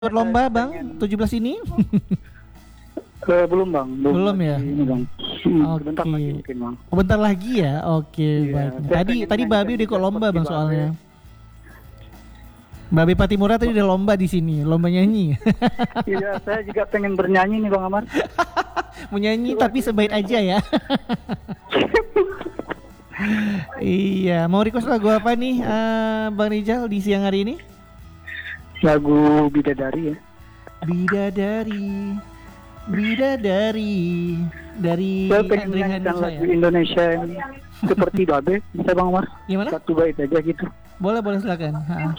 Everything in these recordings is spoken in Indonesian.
Ikut lomba Bang 17 ini? Belum Bang, Belum ya? Ini Bang. Sebentar Oke. lagi mungkin Bang. Oh, bentar lagi ya? Oke, Iya, baik. saya Tadi pengen tadi nyanyi Babi udah ikut juga lomba seperti Bang Babe. soalnya. Babi Patimura tadi udah lomba di sini, lomba nyanyi. Iya, saya juga pengen bernyanyi nih Bang Amar. Mau nyanyi tapi sebaik aja ya. Iya, mau request lagu apa nih Bang Rijal di siang hari ini? Lagu Bidadari ya. Bidadari, Bidadari dari Saya pengen Andre nyanyikan Hansa lagu ya. Indonesia yang seperti Babe, bisa Bang Amar? Gimana? Satu bait aja gitu. Boleh silakan. Ha.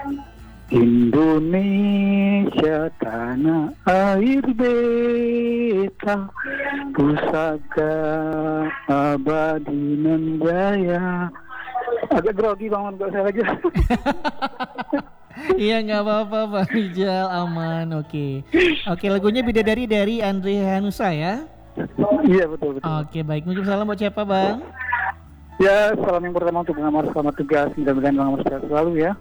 Indonesia tanah air beta, pusaka abadi nan jaya. Agak grogi Bang, enggak saya aja. Iya nggak apa-apa Bang Rijal, aman. Oke. Oke, lagunya Bidadari dari Andre Hanusa ya. Iya betul. Oke, baik. Mungkin salam buat siapa Bang? Ya, salam yang pertama untuk Bang Amar, selamat tugas. Mudah-mudahan Bang Amar sehat selalu ya.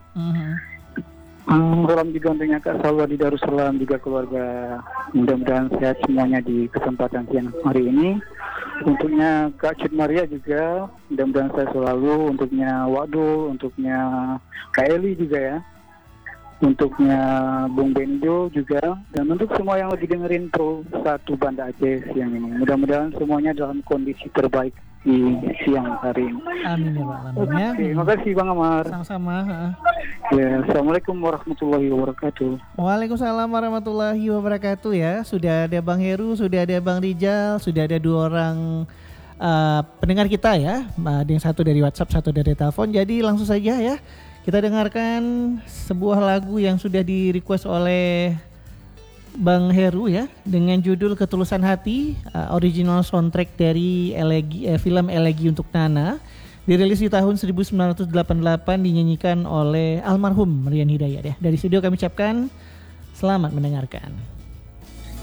Salam juga untuknya Kak Salwa di Darussalam, juga keluarga. Mudah-mudahan sehat semuanya di kesempatan siang hari ini. Untuknya Kak Cid Maria juga, mudah-mudahan sehat selalu. Untuknya Wadul, untuknya Kak Eli juga ya. Untuknya Bung Benjo juga, dan untuk semua yang lagi dengerin Pro 1 Banda Aceh siang ini. Mudah-mudahan semuanya dalam kondisi terbaik di siang hari ini. Amin ya Pak. Amin ya. Oke, terima kasih Bang Amar. Sama-sama. Ya, Assalamualaikum warahmatullahi wabarakatuh. Waalaikumsalam warahmatullahi wabarakatuh ya. Sudah ada Bang Heru, sudah ada Bang Rijal, sudah ada 2 orang pendengar kita ya. Ada yang satu dari WhatsApp, satu dari telepon. Jadi langsung saja ya, kita dengarkan sebuah lagu yang sudah di-request oleh Bang Heru ya, dengan judul Ketulusan Hati, original soundtrack dari film Elegi untuk Nana, dirilis di tahun 1988, dinyanyikan oleh almarhum Rian Hidayat ya. Dari studio kami ucapkan selamat mendengarkan.